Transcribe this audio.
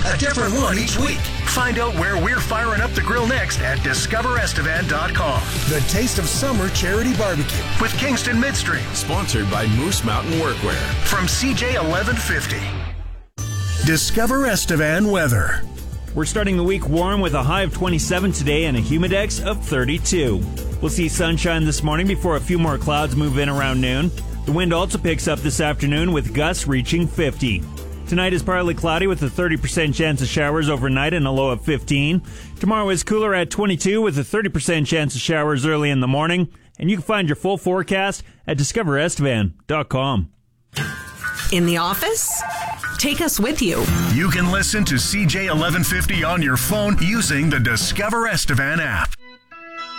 A different one each week. Find out where we're firing up the grill next at discoverestevan.com. The Taste of Summer Charity Barbecue. With Kingston Midstream. Sponsored by Moose Mountain Workwear. From CJ 1150. Discover Estevan weather. We're starting the week warm with a high of 27 today and a humidex of 32. We'll see sunshine this morning before a few more clouds move in around noon. The wind also picks up this afternoon with gusts reaching 50. Tonight is partly cloudy with a 30% chance of showers overnight and a low of 15. Tomorrow is cooler at 22 with a 30% chance of showers early in the morning. And you can find your full forecast at discoverestevan.com. In the office? Take us with you. You can listen to CJ 1150 on your phone using the Discover Estevan app.